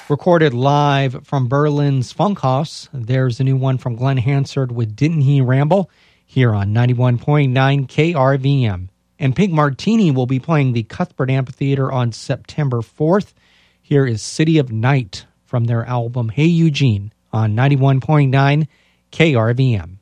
Recorded live from Berlin's Funkhaus, there's a new one from Glenn Hansard with Didn't He Ramble here on 91.9 KRVM. And Pink Martini will be playing the Cuthbert Amphitheater on September 4th. Here is City of Night from their album Hey Eugene on 91.9 KRVM.